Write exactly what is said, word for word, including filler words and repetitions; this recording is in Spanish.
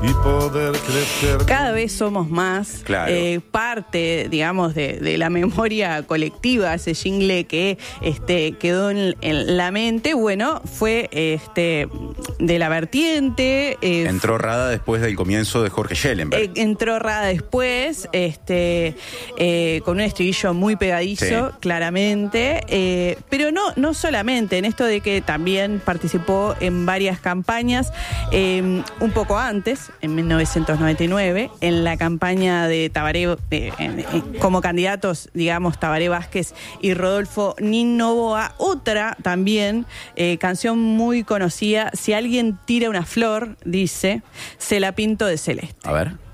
y poder crecer. Cada vez somos más, Claro. eh, parte, digamos, de, de la memoria colectiva, ese jingle que este, quedó en, en la mente, bueno, fue este, de la vertiente. Eh, Entró Rada después del comienzo de Jorge Schellenberg. eh, entró Rada después, este, eh, con un estribillo muy pegadizo, Sí. claramente, eh, pero no, no solamente en esto de que también participó en varias campañas, eh, un poco antes, en mil novecientos noventa y nueve, en la campaña de Tabaré, eh, en- en- como candidatos, digamos, Tabaré Vázquez y Rodolfo Nin Novoa, otra también, eh, canción muy conocida, Si alguien tira una flor, dice, se la pinto de celeste. A ver.